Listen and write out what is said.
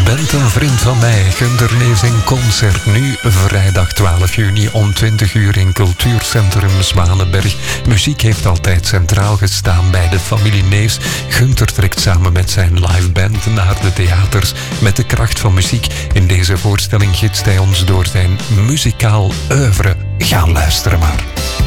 bent een vriend van mij. Gunther Neefs in concert. Nu vrijdag 12 juni om 20 uur in Cultuurcentrum Zwanenberg. Muziek heeft altijd centraal gestaan bij de familie Neefs. Gunther trekt samen met zijn live band naar de theaters. Met de kracht van muziek. In deze voorstelling gidst hij ons door zijn muzikaal oeuvre. Ga luisteren maar.